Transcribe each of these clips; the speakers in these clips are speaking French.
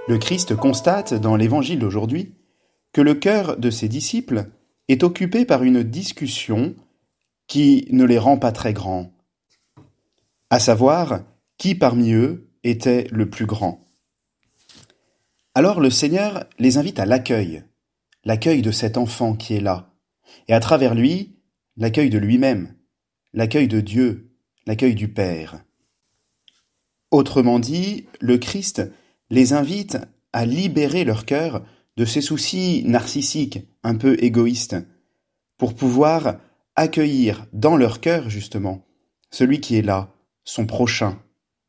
Le Christ constate dans l'évangile d'aujourd'hui que le cœur de ses disciples est occupé par une discussion qui ne les rend pas très grands, à savoir qui parmi eux était le plus grand. Alors le Seigneur les invite à l'accueil de cet enfant qui est là, et à travers lui, l'accueil de lui-même, l'accueil de Dieu, l'accueil du Père. Autrement dit, le Christ les invite à libérer leur cœur de ces soucis narcissiques, un peu égoïstes, pour pouvoir accueillir dans leur cœur, justement, celui qui est là, son prochain.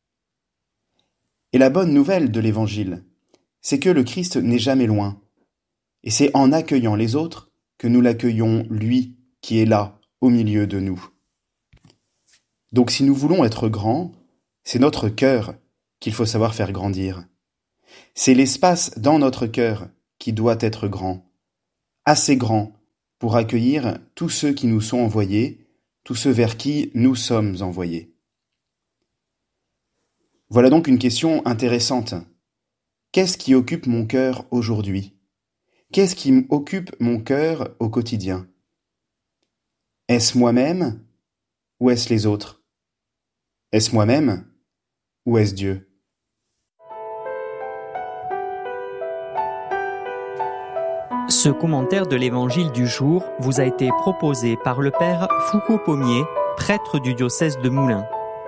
Et la bonne nouvelle de l'Évangile, c'est que le Christ n'est jamais loin. Et c'est en accueillant les autres que nous l'accueillons, lui, qui est là, au milieu de nous. Donc si nous voulons être grands, c'est notre cœur qu'il faut savoir faire grandir. C'est l'espace dans notre cœur qui doit être grand, assez grand pour accueillir tous ceux qui nous sont envoyés, tous ceux vers qui nous sommes envoyés. Voilà donc une question intéressante. Qu'est-ce qui occupe mon cœur aujourd'hui ? Qu'est-ce qui occupe mon cœur au quotidien ? Est-ce moi-même ou est-ce les autres ? Est-ce moi-même ou est-ce Dieu ? Ce commentaire de l'Évangile du jour vous a été proposé par le Père Foucault-Pommier, prêtre du diocèse de Moulins.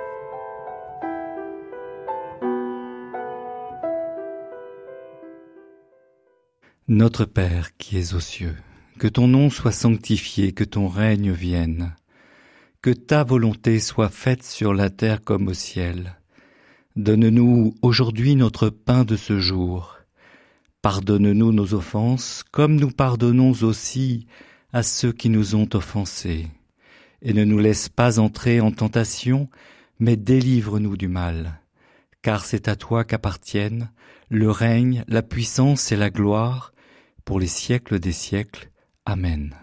Notre Père qui es aux cieux, que ton nom soit sanctifié, que ton règne vienne, que ta volonté soit faite sur la terre comme au ciel. Donne-nous aujourd'hui notre pain de ce jour. Pardonne-nous nos offenses, comme nous pardonnons aussi à ceux qui nous ont offensés. Et ne nous laisse pas entrer en tentation, mais délivre-nous du mal. Car c'est à toi qu'appartiennent le règne, la puissance et la gloire, pour les siècles des siècles. Amen.